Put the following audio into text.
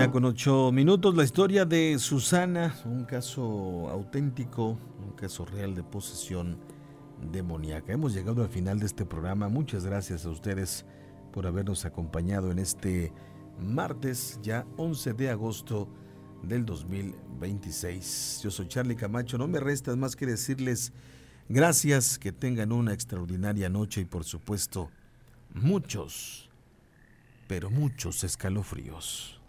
1:08. La historia de Susana, un caso auténtico, un caso real de posesión demoníaca. Hemos llegado al final de este programa. Muchas gracias a ustedes por habernos acompañado en este martes, ya 11 de agosto del 2026. Yo soy Charlie Camacho. No me resta más que decirles gracias, que tengan una extraordinaria noche y por supuesto muchos, pero muchos escalofríos.